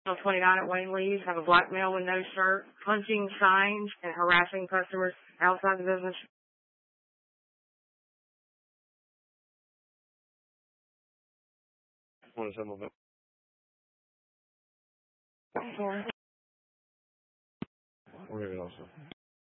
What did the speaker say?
29 at Wayne Lee's have a black male with no shirt, punching signs and harassing customers outside the business. 27 of it. Sorry. We're going to also.